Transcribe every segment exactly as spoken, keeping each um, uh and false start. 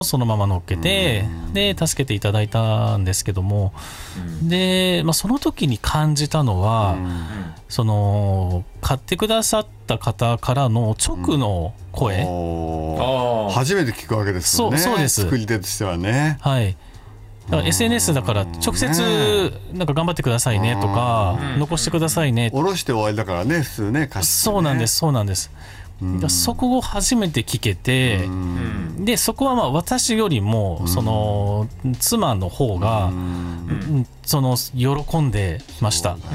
そのまま乗っけて、で助けていただいたんですけども、で、まあ、その時に感じたのは、その買ってくださった方からの直の声、 初めて聞くわけですよね。 そう、そうです。 作り手としてはね。 はい。だから エスエヌエス だから直接なんか頑張ってくださいねとか残してくださいね、 下ろして終わりだからね、普通ね、 ね。そうなんです、そうなんです。そこを初めて聞けて、でそこはまあ私よりもその妻の方がその喜んでました。うん、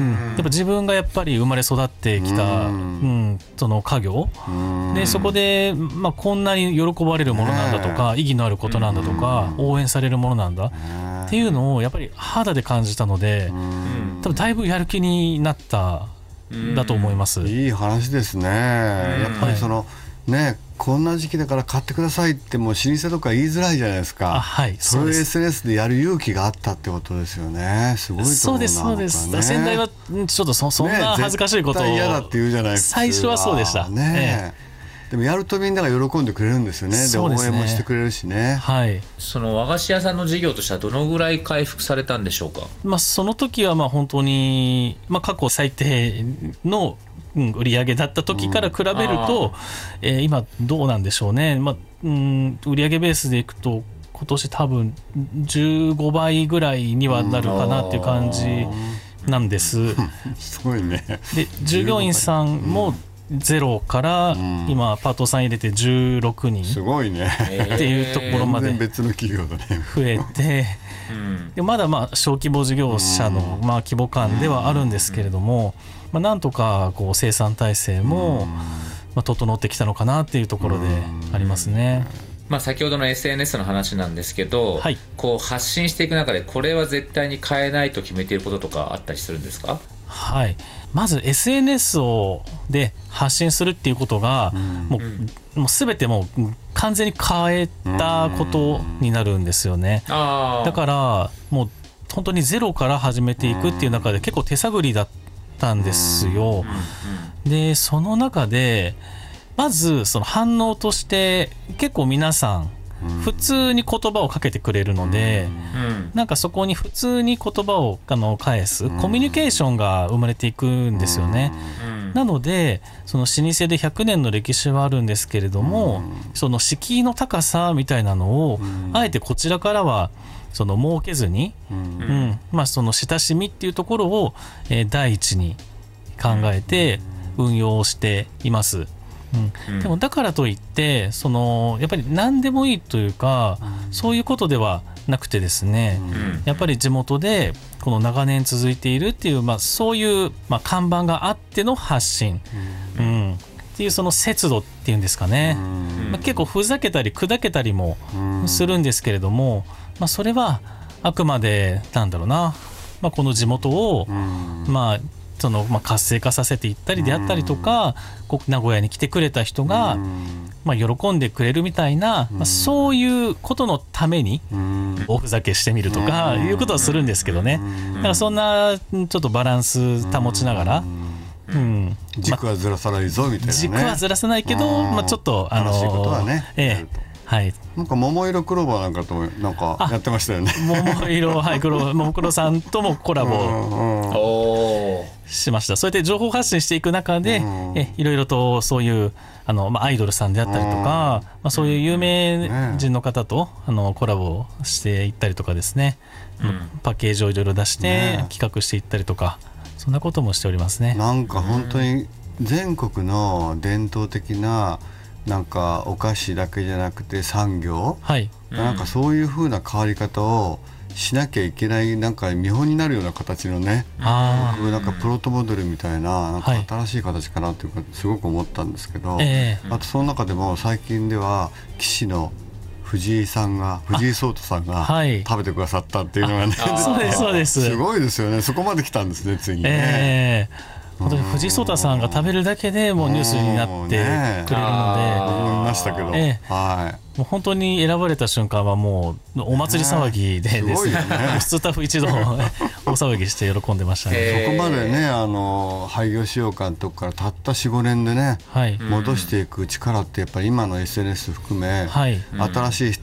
やっぱ自分がやっぱり生まれ育ってきた、うん、その家業で、そこで、まあ、こんなに喜ばれるものなんだとか、意義のあることなんだとか、応援されるものなんだっていうのをやっぱり肌で感じたので、多分だいぶやる気になっただと思います。 いい話ですね。やっぱりその、ね、こんな時期だから買ってくださいってもう老舗とか言いづらいじゃないですか。 はい、 それを エスエヌエス でやる勇気があったってことですよね。すごいと思うな。 そうです、そうです。 ね、 先代はちょっと そ, そんな恥ずかしいことを、 ね、絶対嫌だって言うじゃないですか。 最初はそうでしたね。ええ、でもやるとみんなが喜んでくれるんですよね。で、応援もしてくれるしね。 はい。 その和菓子屋さんの事業としてはどのぐらい回復されたんでしょうか。 まあ、その時はまあ本当に、まあ、過去最低の売り上げだった時から比べると、うん、えー、今どうなんでしょうね。まあ、うん、売上ベースでいくと今年多分じゅうごばいぐらいにはなるかなっていう感じなんです。 すごいね。 で従業員さんもゼロから今パートさん入れてじゅうろくにん、すごいねっていうところまで別の企業だね増えて、でまだまあ小規模事業者のまあ規模感ではあるんですけれども、まあ、なんとかこう生産体制もまあ整ってきたのかなっていうところでありますね。 まあ、先ほどの エスエヌエス の話なんですけど、はい、こう発信していく中でこれは絶対に変えないと決めていることとかあったりするんですか。 はい、まず エスエヌエス をで発信するっていうことが、うん、もう、もう全てもう完全に変えたことになるんですよね。あ、だからもう本当にゼロから始めていくっていう中で結構手探りだったんですよ。でその中でまずその反応として結構皆さん普通に言葉をかけてくれるので、なんかそこに普通に言葉をあの返すコミュニケーションが生まれていくんですよね。なのでその老舗でひゃくねんの歴史はあるんですけれども、その敷居の高さみたいなのをあえてこちらからはその設けずに、うん、まあその親しみっていうところを、えー、第一に考えて運用しています。うん、でもだからといってそのやっぱり何でもいいというか、うん、そういうことではなくてですね、うん、やっぱり地元でこの長年続いているっていう、まあ、そういう、まあ、看板があっての発信、うんうん、っていうその節度っていうんですかね、うんまあ、結構ふざけたり砕けたりもするんですけれども、まあ、それはあくまでなんだろうな、まあ、この地元を、うんまあそのまあ、活性化させていったりであったりとか、こ名古屋に来てくれた人が、まあ、喜んでくれるみたいな、まあ、そういうことのためにおふざけしてみるとかいうことはするんですけどね。だからそんなちょっとバランス保ちながら、うん、 軸はずらさないぞみたいなね。 軸はずらさないけど、まあ、ちょっとあの楽しいことはね、 ええはい、 なんか桃色クローバーなんかとなんかやってましたよね。 桃色、はい、クロ桃黒さんともコラボしました。そうやって情報発信していく中で、えいろいろとそういうあの、まあ、アイドルさんであったりとか、まあ、そういう有名人の方とあのコラボしていったりとかですね、うん、パッケージをいろいろ出して企画していったりとか、そんなこともしておりますね。 なんか本当に全国の伝統的ななんかお菓子だけじゃなくて産業、はい、なんかそういう風な変わり方をしなきゃいけないなんか見本になるような形のね、あなんかプロトモデルみたい な, なんか新しい形かなっていうかすごく思ったんですけど、はい、あとその中でも最近では棋士の藤井さんが藤井聡太さんが食べてくださったっていうのがね、 そうですそうです、 すごいですよね。そこまで来たんですねついにね。 えー本当に藤井聡太さんが食べるだけでもうニュースになってくれるので、 思いましたけど、 ええ、はい、もう本当に選ばれた瞬間はもうお祭り騒ぎでですね、スタッフ一同大騒ぎして喜んでましたね。 そこまでね、あの廃業しよう監督からたった よん,ご 年でね、はい、戻していく力ってやっぱり今の エスエヌエス 含め、はい、新しい